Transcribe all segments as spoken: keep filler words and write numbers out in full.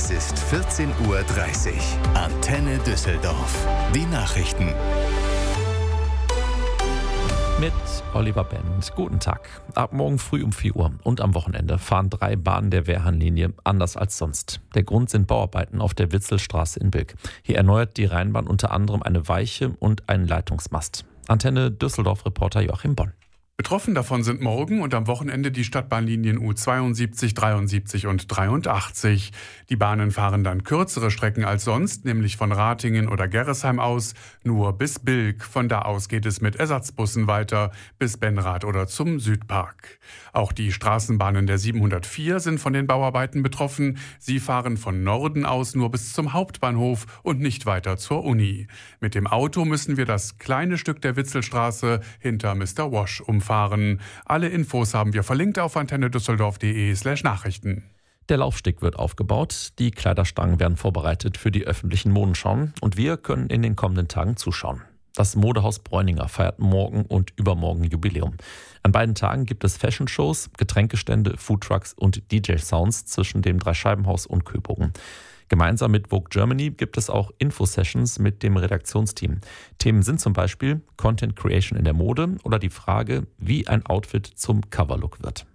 Es ist vierzehn Uhr dreißig. Antenne Düsseldorf. Die Nachrichten. Mit Oliver Bend. Guten Tag. Ab morgen früh um vier Uhr und am Wochenende fahren drei Bahnen der Wehrhahnlinie anders als sonst. Der Grund sind Bauarbeiten auf der Witzelstraße in Bilk. Hier erneuert die Rheinbahn unter anderem eine Weiche und einen Leitungsmast. Antenne Düsseldorf-Reporter Joachim Bonn. Betroffen davon sind morgen und am Wochenende die Stadtbahnlinien U zweiundsiebzig, dreiundsiebzig und dreiundachtzig. Die Bahnen fahren dann kürzere Strecken als sonst, nämlich von Ratingen oder Gerresheim aus, nur bis Bilk. Von da aus geht es mit Ersatzbussen weiter bis Benrath oder zum Südpark. Auch die Straßenbahnen der siebenhundertvier sind von den Bauarbeiten betroffen. Sie fahren von Norden aus nur bis zum Hauptbahnhof und nicht weiter zur Uni. Mit dem Auto müssen wir das kleine Stück der Witzelstraße hinter Mister Wash umfahren. Fahren. Alle Infos haben wir verlinkt auf antennedüsseldorf.de slash Nachrichten. Der Laufsteg wird aufgebaut, die Kleiderstangen werden vorbereitet für die öffentlichen Modenschauen und wir können in den kommenden Tagen zuschauen. Das Modehaus Bräuninger feiert morgen und übermorgen Jubiläum. An beiden Tagen gibt es Fashion-Shows, Getränkestände, Foodtrucks und D J-Sounds zwischen dem Dreischeibenhaus und Köbogen. Gemeinsam mit Vogue Germany gibt es auch Infosessions mit dem Redaktionsteam. Themen sind zum Beispiel Content Creation in der Mode oder die Frage, wie ein Outfit zum Coverlook wird.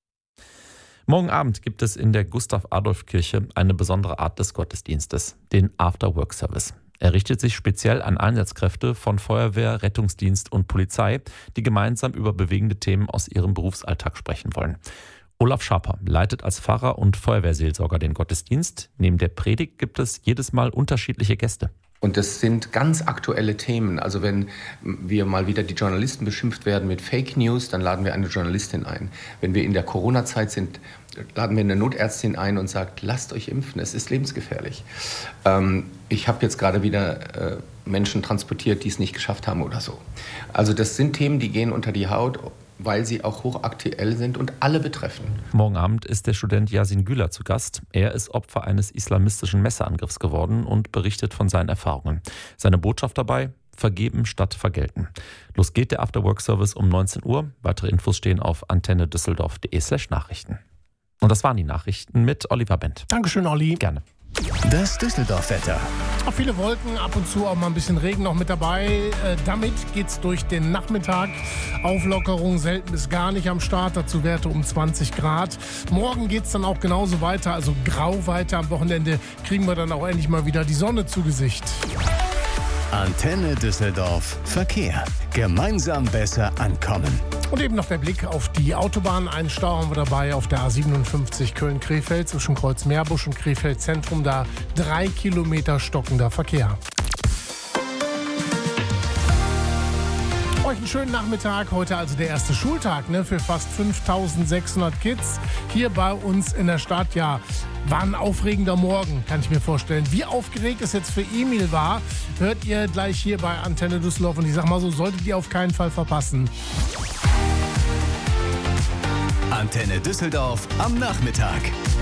Morgen Abend gibt es in der Gustav-Adolf-Kirche eine besondere Art des Gottesdienstes, den After-Work-Service. Er richtet sich speziell an Einsatzkräfte von Feuerwehr, Rettungsdienst und Polizei, die gemeinsam über bewegende Themen aus ihrem Berufsalltag sprechen wollen. Olaf Schaper leitet als Pfarrer und Feuerwehrseelsorger den Gottesdienst. Neben der Predigt gibt es jedes Mal unterschiedliche Gäste. Und das sind ganz aktuelle Themen. Also wenn wir mal wieder die Journalisten beschimpft werden mit Fake News, dann laden wir eine Journalistin ein. Wenn wir in der Corona-Zeit sind, laden wir eine Notärztin ein und sagt, lasst euch impfen, es ist lebensgefährlich. Ähm, ich habe jetzt gerade wieder äh, Menschen transportiert, die es nicht geschafft haben oder so. Also das sind Themen, die gehen unter die Haut, weil sie auch hochaktuell sind und alle betreffen. Morgen Abend ist der Student Yasin Güler zu Gast. Er ist Opfer eines islamistischen Messerangriffs geworden und berichtet von seinen Erfahrungen. Seine Botschaft dabei: vergeben statt vergelten. Los geht der Afterwork-Service um neunzehn Uhr. Weitere Infos stehen auf antennedüsseldorf.de slash Nachrichten. Und das waren die Nachrichten mit Oliver Bend. Dankeschön, Olli. Gerne. Das Düsseldorf-Wetter. Auch viele Wolken, ab und zu auch mal ein bisschen Regen noch mit dabei. Äh, damit geht's durch den Nachmittag. Auflockerung selten bis gar nicht am Start. Dazu Werte um zwanzig Grad. Morgen geht's dann auch genauso weiter, also grau weiter. Am Wochenende kriegen wir dann auch endlich mal wieder die Sonne zu Gesicht. Antenne Düsseldorf. Verkehr. Gemeinsam besser ankommen. Und eben noch der Blick auf die Autobahn. Einen Stau haben wir dabei auf der A siebenundfünfzig Köln-Krefeld zwischen Kreuz Meerbusch und Krefeld Zentrum. Da drei Kilometer stockender Verkehr. Euch einen schönen Nachmittag. Heute also der erste Schultag, ne, für fast fünftausendsechshundert Kids hier bei uns in der Stadt. Ja, war ein aufregender Morgen, kann ich mir vorstellen. Wie aufgeregt es jetzt für Emil war, hört ihr gleich hier bei Antenne Düsseldorf. Und ich sag mal so, solltet ihr auf keinen Fall verpassen. Antenne Düsseldorf am Nachmittag.